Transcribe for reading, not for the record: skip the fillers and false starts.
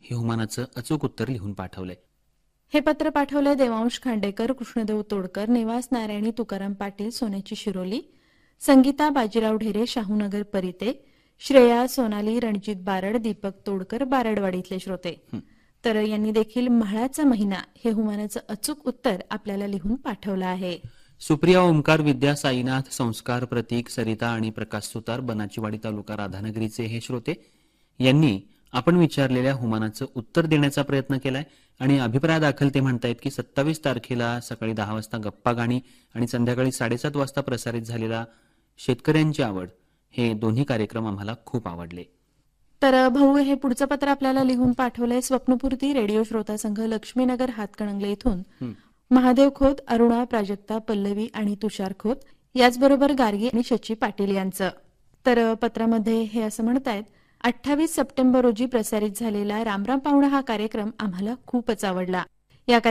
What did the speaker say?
हे हुमानाचं अचूक उत्तर लिहून पाठवलंय. हे पत्र पाठवलंय देवांश खांडेकर, कृष्णदेव तोडकर, निवास नारायणी तुकाराम पाटील, सोन्याची शिरोली, संगीता बाजीराव ढेरे, शाहूनगर परिते, श्रेया सोनाली रणजित बारड, दीपक तोडकर, बारडवाडीतले श्रोते. तर यांनी देखील म्हाळाचा महिना हे हुमानाचं अचूक उत्तर आपल्याला लिहून पाठवलं आहे. सुप्रिया ओमकार, विद्या साईनाथ, संस्कार प्रतीक, सरिता आणि प्रकाश सुतार, बनाचीवाडी तालुका राधानगरीचे हे श्रोते यांनी आपण विचारलेल्या हुमानाचं उत्तर देण्याचा प्रयत्न केलाय आणि अभिप्राय दाखल ते म्हणतायत की 27 तारखेला सकाळी 10 वाजता गप्पा गाणी आणि संध्याकाळी 7:30 वाजता प्रसारित झालेला शेतकऱ्यांची आवड हे दोन्ही कार्यक्रम आम्हाला खूप आवडले. तर भाऊ, हे पुढचं पत्र आपल्याला लिहून पाठवलंय स्वप्नपूर्ती रेडिओ श्रोता संघ, लक्ष्मीनगर, हातकणंगले इथून महादेव खोत, अरुणा, प्राजक्ता, पल्लवी आणि तुषार खोत, याचबरोबर गार्गी आणि शची पाटील यांचं. तर पत्रामध्ये हे असं म्हणतायत, 28 सप्टेंबर रोजी प्रसारित झालेला रामराम पाहुणा हा कार्यक्रम आम्हाला खूपच आवडला.